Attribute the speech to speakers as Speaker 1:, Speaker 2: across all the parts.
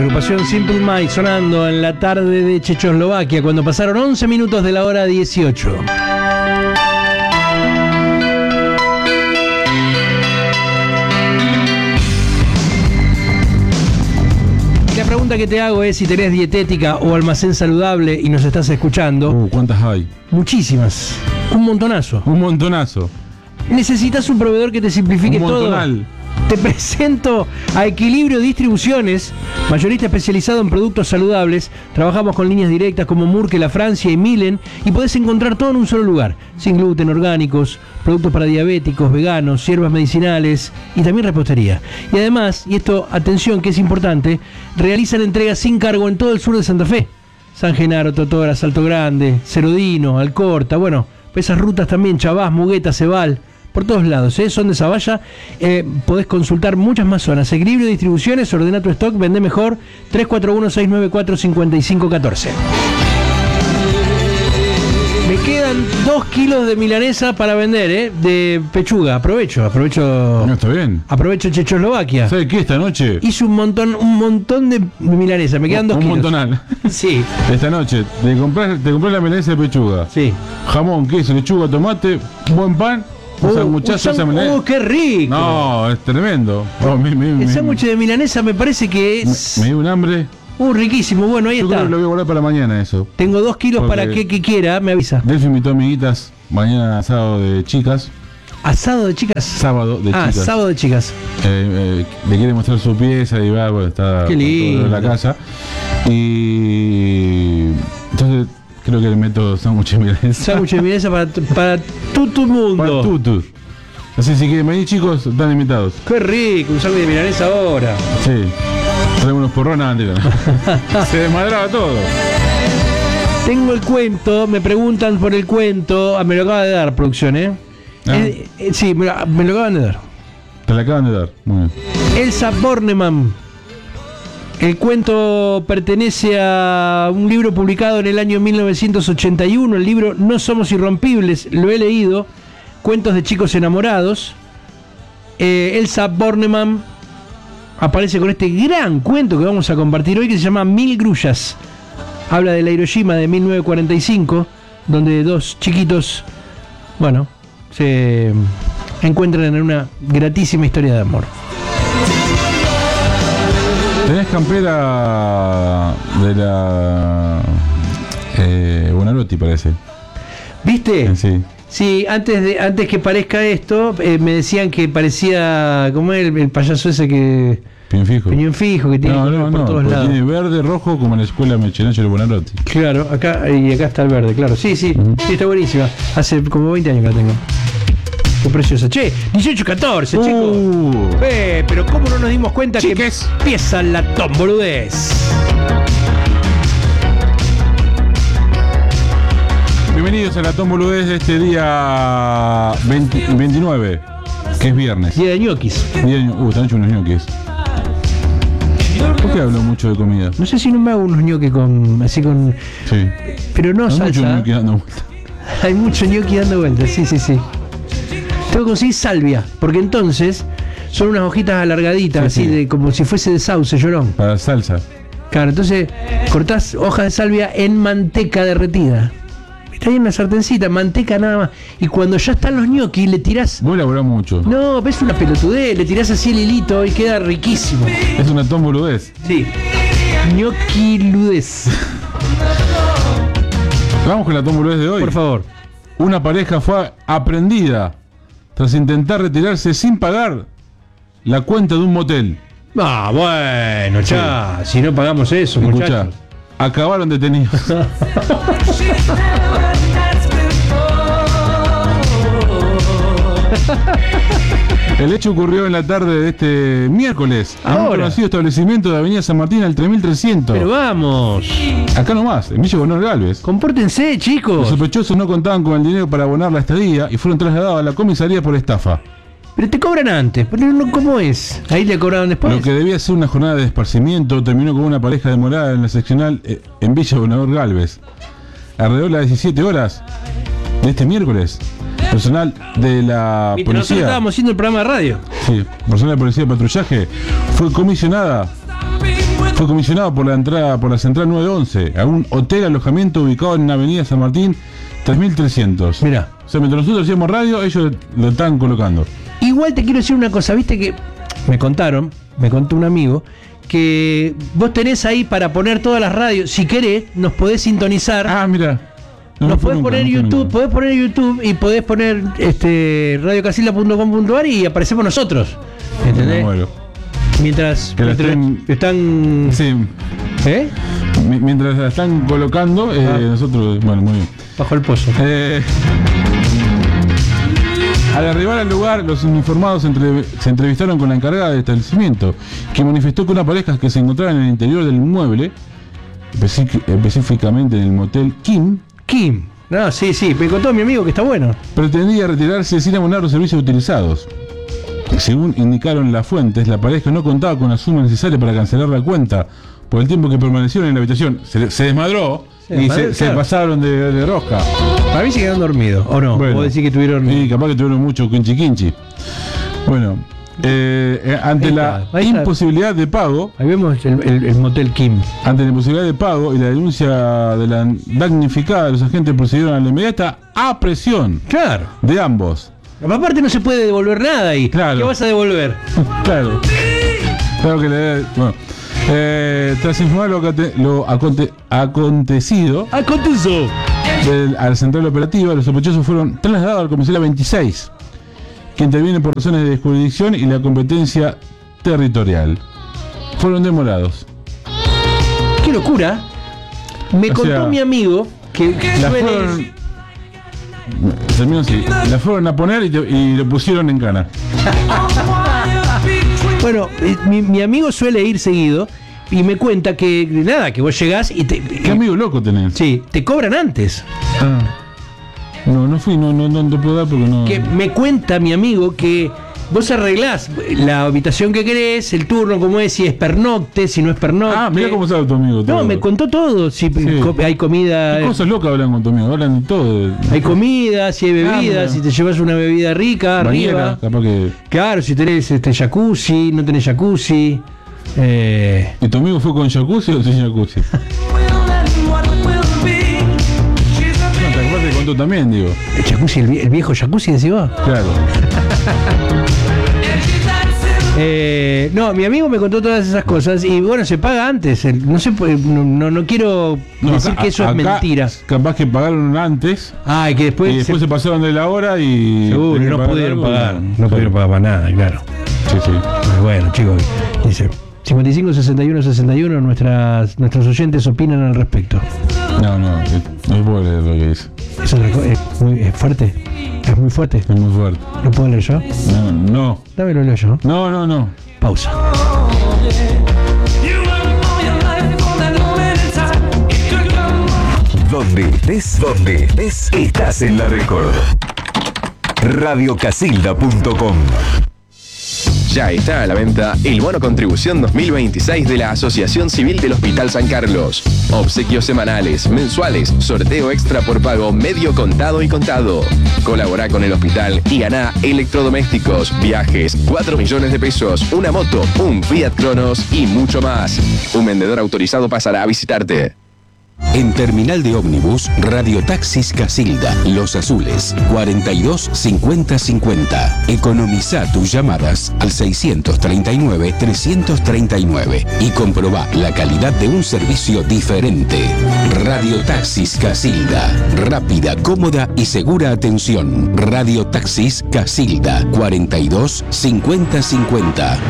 Speaker 1: agrupación Simple Minds sonando en la tarde de Checoslovaquia cuando pasaron 11 minutos de la hora 18. La pregunta que te hago es si tenés dietética o almacén saludable y nos estás escuchando.
Speaker 2: ¿Cuántas hay?
Speaker 1: Muchísimas. Un montonazo.
Speaker 2: Un montonazo.
Speaker 1: ¿Necesitas un proveedor que te simplifique todo? Te presento a Equilibrio Distribuciones, mayorista especializado en productos saludables. Trabajamos con líneas directas como Murke, La Francia y Milen y podés encontrar todo en un solo lugar. Sin gluten, orgánicos, productos para diabéticos, veganos, hierbas medicinales y también repostería. Y además, y esto, atención que es importante, realizan entregas sin cargo en todo el sur de Santa Fe. San Genaro, Totora, Salto Grande, Cerodino, Alcorta, bueno, esas rutas también, Chabás, Mugueta, Cebal. Por todos lados, son de Zavalla. Podés consultar muchas más zonas. Equilibrio de Distribuciones, ordena tu stock, vende mejor. 341-694-5514. Me quedan 2 kilos de milanesa para vender, de pechuga. Aprovecho.
Speaker 2: No, está bien.
Speaker 1: Aprovecho Checoslovaquia.
Speaker 2: ¿Sabes qué? Esta noche
Speaker 1: hice un montón de milanesa. Me quedan 2 kilos.
Speaker 2: Un montonal.
Speaker 1: Sí.
Speaker 2: Esta noche te compré la milanesa de pechuga.
Speaker 1: Sí.
Speaker 2: Jamón, queso, lechuga, tomate, buen pan.
Speaker 1: ¡Qué rico!
Speaker 2: No, es tremendo.
Speaker 1: El sándwich de milanesa me parece que es...
Speaker 2: Me dio un hambre.
Speaker 1: Riquísimo. Bueno, ahí
Speaker 2: Yo
Speaker 1: está.
Speaker 2: Creo que lo voy a guardar para mañana eso.
Speaker 1: Tengo 2 kilos para que quiera, me avisa.
Speaker 2: Delphi invitó amiguitas mañana sábado de chicas.
Speaker 1: ¿Asado de chicas?
Speaker 2: Sábado de chicas.
Speaker 1: Sábado de chicas.
Speaker 2: Le quiere mostrar su pieza y va, está
Speaker 1: qué lindo.
Speaker 2: En la casa. Y entonces creo que le meto sándwich de milanesa.
Speaker 1: Sándwich de milanesa para tu mundo.
Speaker 2: Para tutu. Así si quieren venir, chicos, están invitados.
Speaker 1: Qué rico, un sándwich de milanesa ahora.
Speaker 2: Sí. Traemos unos porrones antes. Se desmadraba todo.
Speaker 1: Tengo el cuento, me preguntan por el cuento. Me lo acaba de dar, producción, sí, me lo acaban de dar.
Speaker 2: Te lo acaban de dar. Muy bien.
Speaker 1: Elsa Bornemann. El cuento pertenece a un libro publicado en el año 1981. El libro No Somos Irrompibles, lo he leído. Cuentos de chicos enamorados. Elsa Bornemann aparece con este gran cuento que vamos a compartir hoy, que se llama 1000 grullas. Habla de la Hiroshima de 1945, donde 2 chiquitos, bueno, se encuentran en una gratísima historia de amor.
Speaker 2: ¿Tenés campera de la Buonarroti, parece?
Speaker 1: ¿Viste?
Speaker 2: Sí.
Speaker 1: Sí, antes que parezca esto, me decían que parecía, ¿cómo es el payaso ese que... Piñón fijo, que tiene por todos lados.
Speaker 2: Tiene verde, rojo, como en la escuela Mechenacho de Buonarroti.
Speaker 1: Claro, acá está el verde, claro. Sí, sí, sí, está buenísima. Hace como 20 años que la tengo. Qué preciosa. Che, 18-14, chicos. Pero ¿cómo no nos dimos cuenta que empieza la tomboludez?
Speaker 2: Bienvenidos a la tomboludez de este día 29, que es viernes.
Speaker 1: Día de ñoquis.
Speaker 2: Están hechos unos ñoquis. ¿Por qué hablo mucho de comida?
Speaker 1: No sé si no me hago unos ñoquis así con...
Speaker 2: Sí.
Speaker 1: Pero no salsa.
Speaker 2: Hay mucho ñoqui dando vueltas.
Speaker 1: Hay mucho ñoqui dando vueltas, sí. Tengo que conseguir salvia, porque entonces son unas hojitas alargaditas, así como si fuese de sauce, llorón.
Speaker 2: Para salsa.
Speaker 1: Claro, entonces cortás hojas de salvia en manteca derretida. Está ahí en una sartencita, manteca nada más. Y cuando ya están los ñoquis, le tirás...
Speaker 2: Vos elaborás mucho.
Speaker 1: No, ves una pelotudez, le tirás así el hilito y queda riquísimo.
Speaker 2: Es una tomboludez.
Speaker 1: Sí. Ñoquiludez.
Speaker 2: Vamos con la tomboludez de hoy.
Speaker 1: Por favor.
Speaker 2: Una pareja fue aprendida tras intentar retirarse sin pagar la cuenta de un motel.
Speaker 1: Bueno, ya, si no pagamos eso, muchachos.
Speaker 2: Acabaron detenidos. El hecho ocurrió en la tarde de este miércoles en un conocido establecimiento de Avenida San Martín al 3300.
Speaker 1: Pero vamos.
Speaker 2: Acá nomás, en Villa Bonor Galvez.
Speaker 1: Compórtense, chicos.
Speaker 2: Los sospechosos no contaban con el dinero para abonar la estadía y fueron trasladados a la comisaría por estafa.
Speaker 1: Pero te cobran antes, pero ¿cómo es? Ahí le cobraron después.
Speaker 2: Lo que debía ser una jornada de esparcimiento terminó con una pareja demorada en la seccional en Villa Bonor Galvez. Alrededor de las 17 horas de este miércoles, personal de la policía...
Speaker 1: Nosotros estábamos haciendo el programa de radio.
Speaker 2: Sí, personal de policía de patrullaje fue comisionada fue comisionado por la Central 911 a un hotel alojamiento ubicado en Avenida San Martín 3300.
Speaker 1: Mirá.
Speaker 2: O sea, mientras nosotros hacíamos radio, ellos lo están colocando.
Speaker 1: Igual te quiero decir una cosa, viste que me contó un amigo, que vos tenés ahí para poner todas las radios. Si querés, nos podés sintonizar.
Speaker 2: Ah, mira.
Speaker 1: Nos podés poner YouTube, podés poner YouTube y podés poner radiocasilda.com.ar y aparecemos nosotros. ¿Entendés? Mientras están.
Speaker 2: Sí.
Speaker 1: ¿Eh?
Speaker 2: Mientras la están colocando, nosotros. Bueno, muy bien.
Speaker 1: Bajo el pozo.
Speaker 2: Al arribar al lugar, los uniformados se entrevistaron con la encargada del establecimiento, que manifestó que una pareja que se encontraba en el interior del inmueble, específicamente en el motel Kim.
Speaker 1: No, sí, me contó mi amigo que está bueno.
Speaker 2: Pretendía retirarse sin abonar los servicios utilizados. Según indicaron las fuentes, la pareja no contaba con la suma necesaria para cancelar la cuenta por el tiempo que permanecieron en la habitación. Se desmadró y se pasaron de rosca.
Speaker 1: Para mí se quedaron dormidos, ¿o no?
Speaker 2: Bueno,
Speaker 1: ¿o decir que tuvieron...?
Speaker 2: Sí, capaz que tuvieron mucho quinchi. Bueno, ante la imposibilidad de pago...
Speaker 1: Ahí vemos el motel Kim.
Speaker 2: Ante la imposibilidad de pago y la denuncia de la damnificada, los agentes procedieron a la inmediata aprehensión.
Speaker 1: Claro.
Speaker 2: De ambos.
Speaker 1: Aparte no se puede devolver nada ahí.
Speaker 2: Claro.
Speaker 1: ¿Qué vas a devolver?
Speaker 2: Claro que bueno. Tras informar lo acontecido a la central operativa, los sospechosos fueron trasladados al comisario 26, que interviene por razones de jurisdicción y la competencia territorial. Fueron demorados.
Speaker 1: ¡Qué locura! Me contó mi amigo que
Speaker 2: la fueron a poner y lo pusieron en cana.
Speaker 1: Bueno, mi amigo suele ir seguido y me cuenta que vos llegás y
Speaker 2: ¿Qué amigo loco tenés?
Speaker 1: Sí, te cobran antes.
Speaker 2: No fui, no te puedo dar porque no.
Speaker 1: Que me cuenta mi amigo que vos arreglás la habitación que querés, el turno, como es, si es pernocte, si no es pernocte.
Speaker 2: Mira cómo sabe tu amigo. Todo.
Speaker 1: No, me contó todo. Si hay comida.
Speaker 2: ¿Qué cosas locas hablan con tu amigo? Hablan de todo.
Speaker 1: Hay comida, si hay bebidas, si te llevas una bebida rica,
Speaker 2: bañera,
Speaker 1: arriba.
Speaker 2: Capaz que...
Speaker 1: Claro, si tenés jacuzzi, no tenés jacuzzi.
Speaker 2: ¿Y tu amigo fue con jacuzzi o sin jacuzzi? Te contó también, digo.
Speaker 1: El jacuzzi, el viejo jacuzzi, decís vos.
Speaker 2: Claro.
Speaker 1: No, mi amigo me contó todas esas cosas y bueno, se paga antes. No sé, no quiero decir que eso es mentira.
Speaker 2: Capaz que pagaron antes.
Speaker 1: Y que después
Speaker 2: se pasaron de la hora y.
Speaker 1: Seguro, no pudieron pagar. No pudieron pagar para nada, claro.
Speaker 2: Sí.
Speaker 1: Bueno, chicos, dice 55 61 61, nuestros oyentes opinan al respecto.
Speaker 2: No puedo leer lo que dice.
Speaker 1: Es fuerte. Es muy fuerte.
Speaker 2: Es muy fuerte.
Speaker 1: ¿Lo puedo leer yo?
Speaker 2: No.
Speaker 1: Dámelo leo yo.
Speaker 2: No.
Speaker 1: Pausa.
Speaker 3: Donde estés, estás en la Record. radiocasilda.com.
Speaker 4: Ya está a la venta el bono contribución 2026 de la Asociación Civil del Hospital San Carlos. Obsequios semanales, mensuales, sorteo extra por pago, medio contado y contado. Colabora con el hospital y ganá electrodomésticos, viajes, 4 millones de pesos, una moto, un Fiat Cronos y mucho más. Un vendedor autorizado pasará a visitarte.
Speaker 3: En Terminal de Ómnibus, Radiotaxis Casilda, Los Azules, 42 50 50. Economiza tus llamadas al 639 339 y comprobá la calidad de un servicio diferente. Radiotaxis Casilda, rápida, cómoda y segura atención. Radiotaxis Casilda, 42 50 50.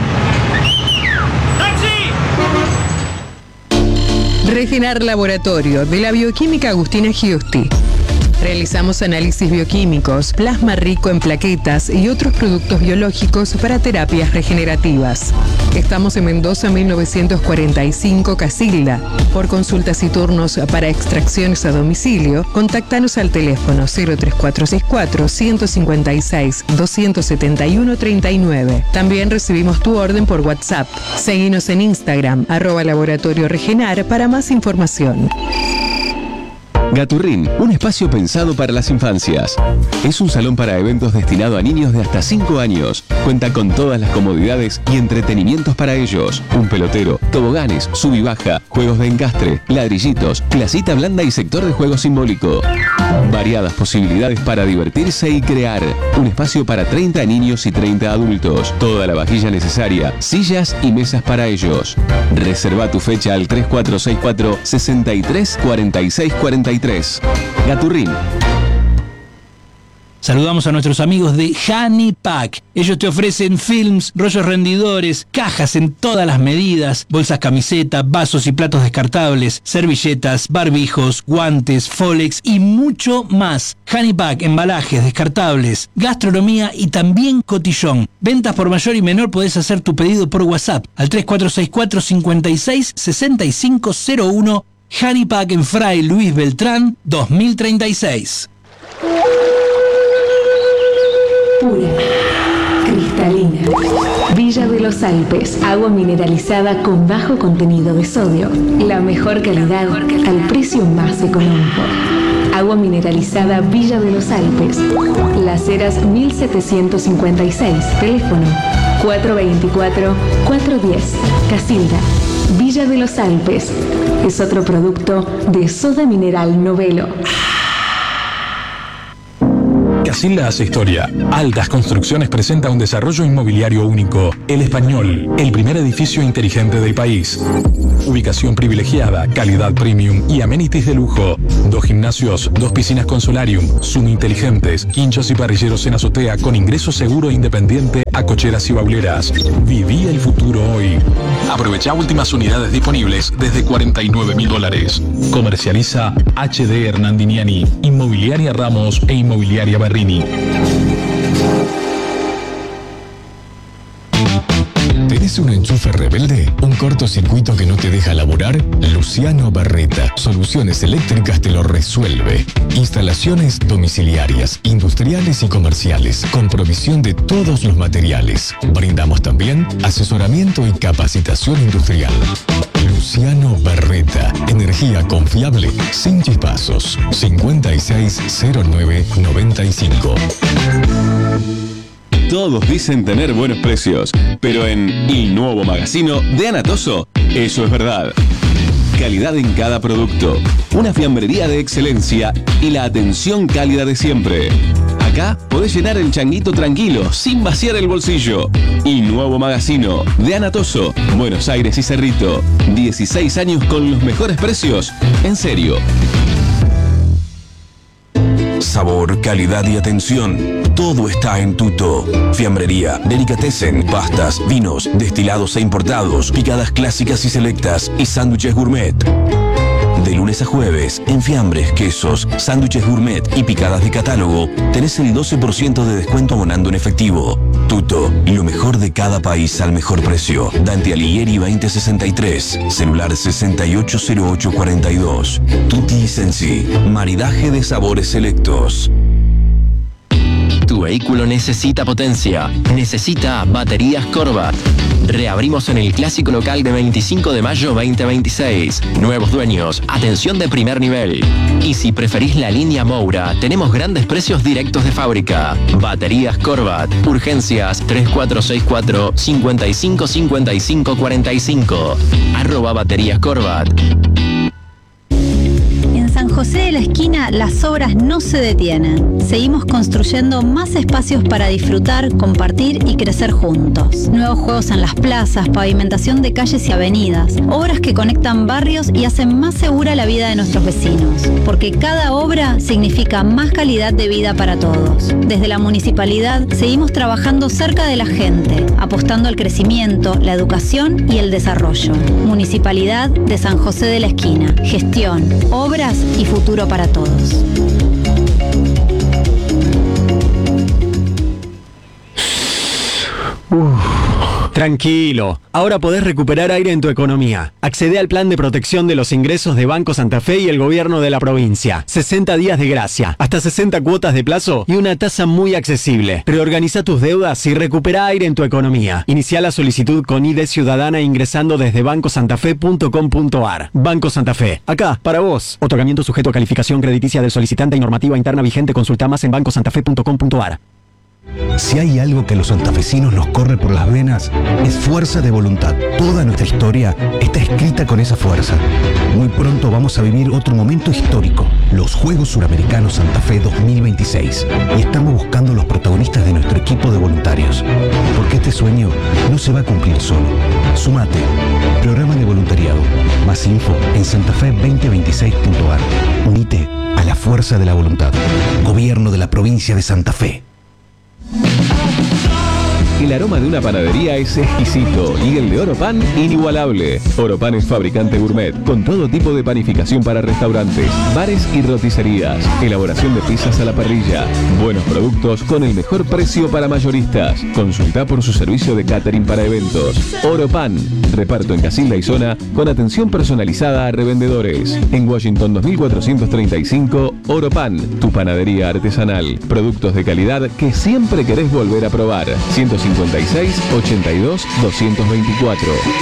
Speaker 5: Regenar Laboratorio de la Bioquímica Agustina Giusti. Realizamos análisis bioquímicos, plasma rico en plaquetas y otros productos biológicos para terapias regenerativas. Estamos en Mendoza 1945 Casilda. Por consultas y turnos para extracciones a domicilio, contáctanos al teléfono 03464 156 271 39. También recibimos tu orden por WhatsApp. Seguinos en Instagram @Laboratorio Regenar para más información.
Speaker 4: Gaturrín, un espacio pensado para las infancias. Es un salón para eventos destinado a niños de hasta 5 años. Cuenta con todas las comodidades y entretenimientos para ellos. Un pelotero, toboganes, sub y baja, juegos de encastre, ladrillitos, placita blanda y sector de juego simbólico. Variadas posibilidades para divertirse y crear. Un espacio para 30 niños y 30 adultos. Toda la vajilla necesaria, sillas y mesas para ellos. Reserva tu fecha al 3464 63 46 43. Gaturrín.
Speaker 6: Saludamos a nuestros amigos de Honey Pack. Ellos te ofrecen films, rollos rendidores, cajas en todas las medidas, bolsas camiseta, vasos y platos descartables, servilletas, barbijos, guantes, Folex y mucho más. Honey Pack, embalajes descartables, gastronomía y también cotillón. Ventas por mayor y menor. Podés hacer tu pedido por WhatsApp al 3464 56 6501. Honey Pack en Fray Luis Beltrán 2036.
Speaker 7: Pura, cristalina. Villa de los Alpes, agua mineralizada con bajo contenido de sodio. La mejor calidad al precio más económico. Agua mineralizada Villa de los Alpes. Las Heras 1756. Teléfono 424-410. Casilda. Villa de los Alpes. Es otro producto de Soda Mineral Novelo.
Speaker 8: Casilda hace historia. Altas Construcciones presenta un desarrollo inmobiliario único. El Español, el primer edificio inteligente del país. Ubicación privilegiada, calidad premium y amenities de lujo. 2 gimnasios, 2 piscinas con solarium, Zoom inteligentes, quinchos y parrilleros en azotea con ingreso seguro e independiente a cocheras y bauleras. Viví el futuro hoy. Aprovecha últimas unidades disponibles desde $49.000. Comercializa HD Hernandiniani, Inmobiliaria Ramos e Inmobiliaria Berrini.
Speaker 9: ¿Tenés un enchufe rebelde? ¿Un cortocircuito que no te deja laburar? Luciano Barreta, Soluciones Eléctricas te lo resuelve. Instalaciones domiciliarias, industriales y comerciales, con provisión de todos los materiales. Brindamos también asesoramiento y capacitación industrial. Luciano Barreta, energía confiable, sin chispazos. 560995.
Speaker 4: Todos dicen tener buenos precios, pero en El Nuevo Magazino de Anatoso, eso es verdad. Calidad en cada producto, una fiambrería de excelencia y la atención cálida de siempre. Acá podés llenar el changuito tranquilo, sin vaciar el bolsillo. Y Nuevo Magazino de Anatoso, Buenos Aires y Cerrito. 16 años con los mejores precios. En serio.
Speaker 3: Sabor, calidad y atención. Todo está en Tuto. Fiambrería, delicatessen, pastas, vinos, destilados e importados, picadas clásicas y selectas y sándwiches gourmet. De lunes a jueves, en fiambres, quesos, sándwiches gourmet y picadas de catálogo, tenés el 12% de descuento abonando en efectivo. Tuto, lo mejor de cada país al mejor precio. Dante Alighieri 2063, celular 680842. Tutti Sensi, maridaje de sabores selectos.
Speaker 10: Tu vehículo necesita potencia, necesita baterías Corvat. Reabrimos en el clásico local de 25 de mayo 2026. Nuevos dueños, atención de primer nivel. Y si preferís la línea Moura, tenemos grandes precios directos de fábrica. Baterías Corvat, urgencias 3464 555545. @baterías Corvat.
Speaker 11: En San José de la Esquina las obras no se detienen. Seguimos construyendo más espacios para disfrutar, compartir y crecer juntos. Nuevos juegos en las plazas, pavimentación de calles y avenidas, obras que conectan barrios y hacen más segura la vida de nuestros vecinos. Porque cada obra significa más calidad de vida para todos. Desde la municipalidad seguimos trabajando cerca de la gente, apostando al crecimiento, la educación y el desarrollo. Municipalidad de San José de la Esquina. Gestión, obras y futuro para todos.
Speaker 12: Tranquilo, ahora podés recuperar aire en tu economía. Accede al plan de protección de los ingresos de Banco Santa Fe y el gobierno de la provincia. 60 días de gracia, hasta 60 cuotas de plazo y una tasa muy accesible. Reorganiza tus deudas y recupera aire en tu economía. Inicia la solicitud con ID Ciudadana ingresando desde bancosantafe.com.ar. Banco Santa Fe, acá, para vos. Otorgamiento sujeto a calificación crediticia del solicitante y normativa interna vigente. Consulta más en bancosantafe.com.ar.
Speaker 13: Si hay algo que a los santafesinos nos corre por las venas, es fuerza de voluntad. Toda nuestra historia está escrita con esa fuerza. Muy pronto vamos a vivir otro momento histórico, los Juegos Suramericanos Santa Fe 2026. Y estamos buscando los protagonistas de nuestro equipo de voluntarios. Porque este sueño no se va a cumplir solo. Sumate. Programa de voluntariado. Más info en santafe2026.ar. Unite a la fuerza de la voluntad. Gobierno de la provincia de Santa Fe.
Speaker 14: El aroma de una panadería es exquisito y el de Oropan inigualable. Oropan es fabricante gourmet con todo tipo de panificación para restaurantes, bares y roticerías. Elaboración de pizzas a la parrilla. Buenos productos con el mejor precio para mayoristas. Consulta por su servicio de catering para eventos. Oropan. Reparto en Casilda y zona con atención personalizada a revendedores. En Washington 2435, Oropan. Tu panadería artesanal. Productos de calidad que siempre querés volver a probar. 156 82 224.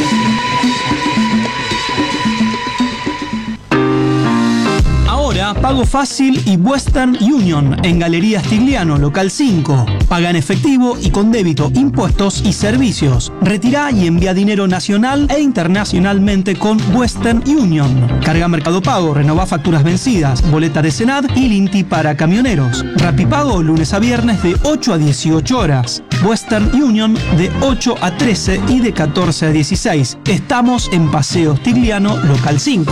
Speaker 6: Ahora, pago fácil y Western Union en Galería Stigliano, local 5. Paga en efectivo y con débito, impuestos y servicios. Retirá y envía dinero nacional e internacionalmente con Western Union. Carga Mercado Pago, renová facturas vencidas, boleta de Senad y Linti para camioneros. Rapipago lunes a viernes de 8 a 18 horas. Western Union de 8 a 13 y de 14 a 16. Estamos en Paseo Stigliano, local 5.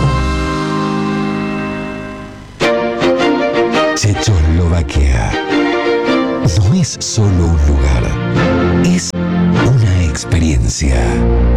Speaker 13: Checoslovaquia no es solo un lugar, es una experiencia.